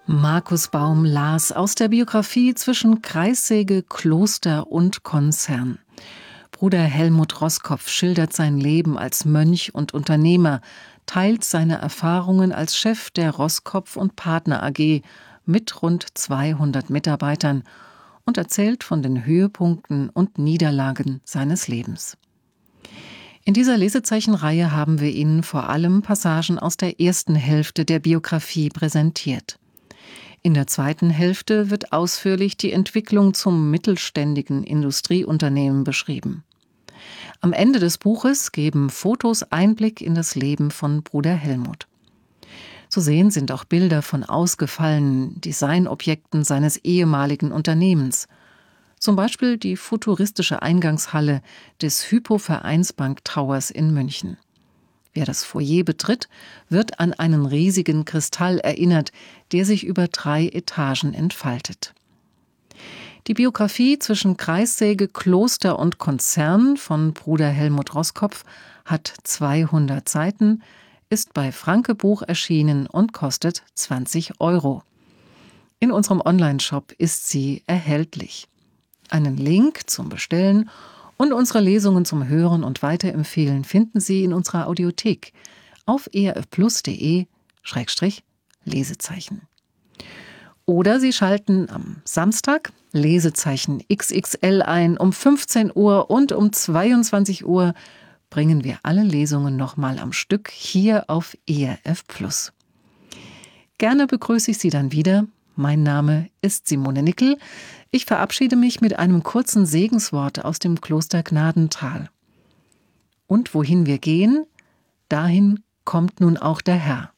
Markus Baum las aus der Biografie Zwischen Kreissäge, Kloster und Konzern. Bruder Helmut Roskopf schildert sein Leben als Mönch und Unternehmer, teilt seine Erfahrungen als Chef der Roskopf und Partner AG mit rund 200 Mitarbeitern und erzählt von den Höhepunkten und Niederlagen seines Lebens. In dieser Lesezeichenreihe haben wir Ihnen vor allem Passagen aus der ersten Hälfte der Biografie präsentiert. In der zweiten Hälfte wird ausführlich die Entwicklung zum mittelständigen Industrieunternehmen beschrieben. Am Ende des Buches geben Fotos Einblick in das Leben von Bruder Helmut. Zu sehen sind auch Bilder von ausgefallenen Designobjekten seines ehemaligen Unternehmens. Zum Beispiel die futuristische Eingangshalle des Hypo Vereinsbank Towers in München. Wer das Foyer betritt, wird an einen riesigen Kristall erinnert, der sich über 3 Etagen entfaltet. Die Biografie Zwischen Kreissäge, Kloster und Konzern von Bruder Helmut Roskopf hat 200 Seiten, ist bei Franke Buch erschienen und kostet 20 €. In unserem Onlineshop ist sie erhältlich. Einen Link zum Bestellen und unsere Lesungen zum Hören und Weiterempfehlen finden Sie in unserer Audiothek auf erfplus.de/Lesezeichen. Oder Sie schalten am Samstag Lesezeichen XXL ein. Um 15 Uhr und um 22 Uhr bringen wir alle Lesungen nochmal am Stück hier auf ERF Plus. Gerne begrüße ich Sie dann wieder. Mein Name ist Simone Nickel. Ich verabschiede mich mit einem kurzen Segenswort aus dem Kloster Gnadenthal. Und wohin wir gehen, dahin kommt nun auch der Herr.